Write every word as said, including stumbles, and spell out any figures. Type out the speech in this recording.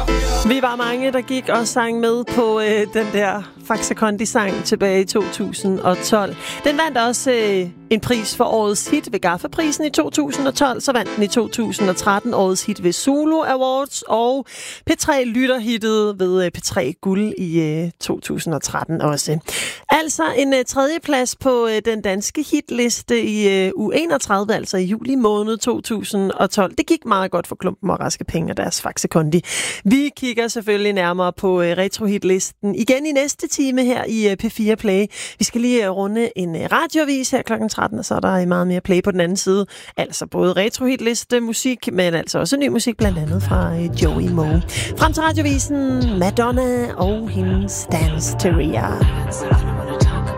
Vi var mange, der gik og sang med på øh, den der Faxe Kondi-sang tilbage i to tusind og tolv. Den vandt også øh, en pris for årets hit ved Gaffa-prisen i to tusind og tolv. Så vandt den i to tusind og tretten årets hit ved Zulu Awards, og P tre lytterhittet ved øh, P tre Guld i øh, to tusind og tretten også. Altså en øh, tredjeplads på øh, den danske hitliste i øh, uge enogtredive, altså i juli måned to tusind og tolv. Det gik meget godt for Klumpen og Raske Penge og deres Faxe Kondi. Vi kigger selvfølgelig nærmere på øh, retrohitlisten igen i næste time her i øh, P fire Play. Vi skal lige øh, runde en øh, radioavis her klokken tretten, og så er der meget mere play på den anden side. Altså både retrohitliste musik, men altså også ny musik, blandt andet fra øh, Joey Moe. Frem til radiovisen Madonna og hendes Dance Theria.